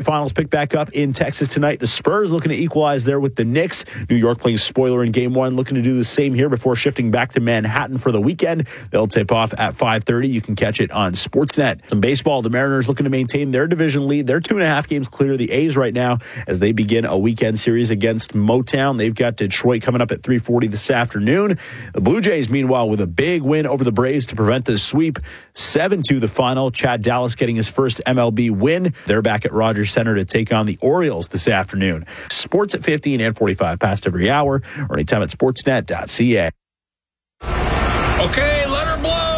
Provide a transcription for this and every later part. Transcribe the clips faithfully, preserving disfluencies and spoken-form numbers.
finals pick back up in Texas tonight. The Spurs looking to equalize there with the Knicks. New York playing spoiler in game one, looking to do the same here before shifting back to Manhattan for the weekend. They'll tip off at five thirty. You can catch it on Sportsnet. Some baseball, the Mariners looking to maintain their division lead. They're two and a half games clear of the A's right now as they begin a weekend series against Motown. They've got Detroit coming up at three forty this afternoon. The Blue Jays, meanwhile, with a big win over the Braves to prevent the sweep. seven two the final. Chad Dallas getting his first M L B win. They're back at Rogers Center to take on the Orioles this afternoon. Sports at fifteen and forty-five past every hour or anytime at sportsnet dot c a. Okay, let her blow!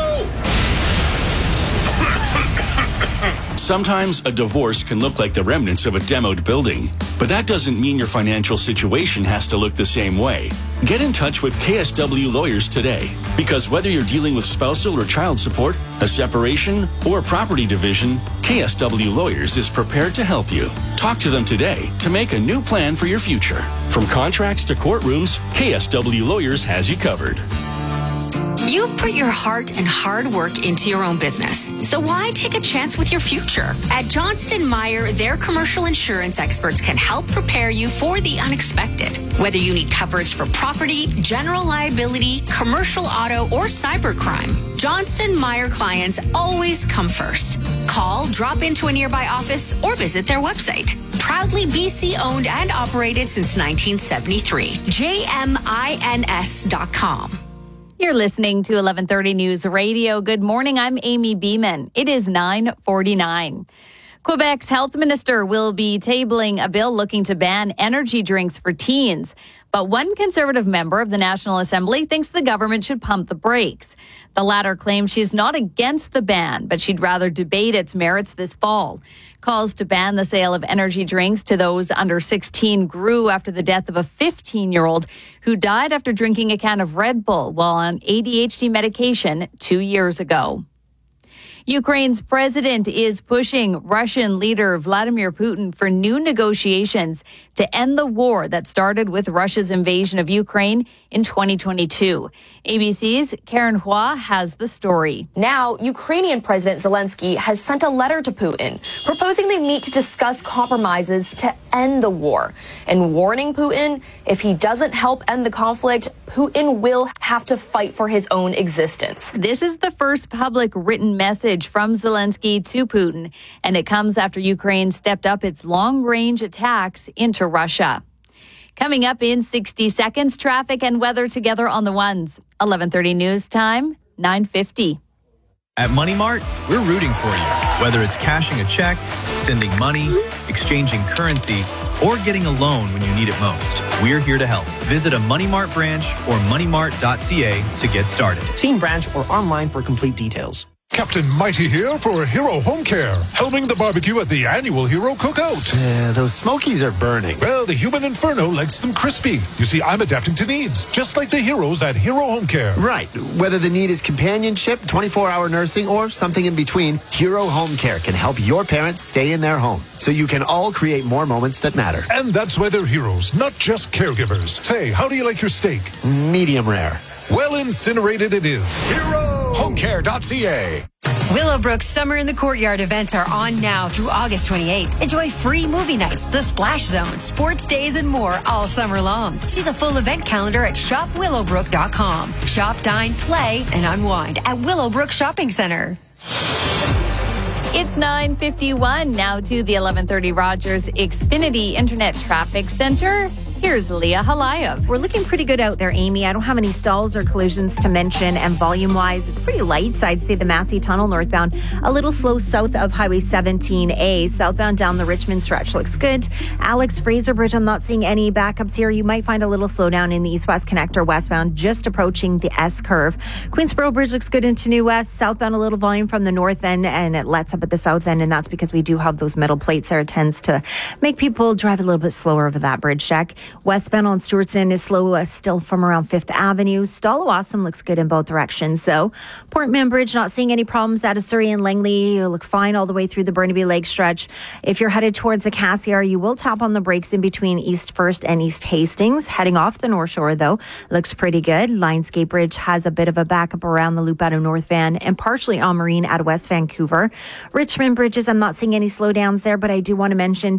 Sometimes a divorce can look like the remnants of a demoed building, but that doesn't mean your financial situation has to look the same way. Get in touch with K S W Lawyers today, because whether you're dealing with spousal or child support, a separation, or property division, K S W Lawyers is prepared to help you. Talk to them today to make a new plan for your future. From contracts to courtrooms, K S W Lawyers has you covered. You've put your heart and hard work into your own business, so why take a chance with your future? At Johnston Meyer, their commercial insurance experts can help prepare you for the unexpected. Whether you need coverage for property, general liability, commercial auto, or cybercrime, Johnston Meyer clients always come first. Call, drop into a nearby office, or visit their website. Proudly B C owned and operated since nineteen seventy-three. J M I N S dot com. You're listening to eleven thirty News Radio. Good morning. I'm Amy Beeman. It is nine forty-nine. Quebec's health minister will be tabling a bill looking to ban energy drinks for teens. But one Conservative member of the National Assembly thinks the government should pump the brakes. The latter claims she's not against the ban, but she'd rather debate its merits this fall. Calls to ban the sale of energy drinks to those under sixteen grew after the death of a fifteen-year-old who died after drinking a can of Red Bull while on A D H D medication two years ago. Ukraine's president is pushing Russian leader Vladimir Putin for new negotiations to end the war that started with Russia's invasion of Ukraine in twenty twenty-two. A B C's Karen Hua has the story. Now, Ukrainian President Zelensky has sent a letter to Putin proposing they meet to discuss compromises to end the war and warning Putin if he doesn't help end the conflict, Putin will have to fight for his own existence. This is the first public written message from Zelensky to Putin, and it comes after Ukraine stepped up its long-range attacks into Russia. Coming up in sixty seconds, traffic and weather together on the ones. eleven thirty news time, nine fifty. At Money Mart, we're rooting for you. Whether it's cashing a check, sending money, exchanging currency, or getting a loan when you need it most, we're here to help. Visit a Money Mart branch or money mart dot c a to get started. See in branch or online for complete details. Captain Mighty here for Hero Home Care, helming the barbecue at the annual Hero Cookout. Yeah, those smokies are burning. Well, the human inferno likes them crispy. You see, I'm adapting to needs, just like the heroes at Hero Home Care. Right. Whether the need is companionship, twenty-four hour nursing, or something in between, Hero Home Care can help your parents stay in their home, so you can all create more moments that matter. And that's why they're heroes, not just caregivers. Say, how do you like your steak? Medium rare. Well incinerated it is. Hero Home Care dot c a. Willowbrook's Summer in the Courtyard events are on now through August twenty-eighth. Enjoy free movie nights, the Splash Zone, sports days, and more all summer long. See the full event calendar at shop willowbrook dot com. Shop, dine, play, and unwind at Willowbrook Shopping Center. It's nine fifty-one. Now to the eleven thirty Rogers Xfinity Internet Traffic Center. Here's Leah Halayev. We're looking pretty good out there, Amy. I don't have any stalls or collisions to mention, and volume-wise, it's pretty light. I'd say the Massey Tunnel northbound, a little slow south of Highway seventeen A. Southbound down the Richmond stretch looks good. Alex Fraser Bridge, I'm not seeing any backups here. You might find a little slowdown in the east-west connector westbound, just approaching the S-curve. Queensboro Bridge looks good into New West. Southbound, a little volume from the north end, and it lets up at the south end, and that's because we do have those metal plates there. It tends to make people drive a little bit slower over that bridge check. Westbound on Stewartson is slow uh, still from around Fifth Avenue. Stallawasam looks good in both directions. So, Portman Bridge, not seeing any problems out of Surrey and Langley. You look fine all the way through the Burnaby Lake stretch. If you're headed towards the Cassiar, you will tap on the brakes in between East First and East Hastings. Heading off the North Shore, though, looks pretty good. Lionsgate Bridge has a bit of a backup around the loop out of North Van and partially on Marine out of West Vancouver. Richmond Bridges, I'm not seeing any slowdowns there, but I do want to mention